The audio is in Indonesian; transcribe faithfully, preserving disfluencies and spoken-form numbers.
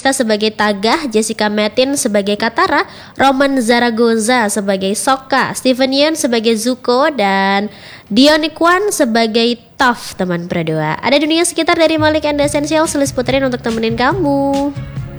Batista sebagai Tagah, Jessica Metin sebagai Katara, Roman Zaragoza sebagai Sokka, Steven Yeun sebagai Zuko, dan Dion Kwan sebagai Toph, teman berdua. Ada dunia sekitar dari Malik and the Essentials, Sulis puterin untuk temenin kamu.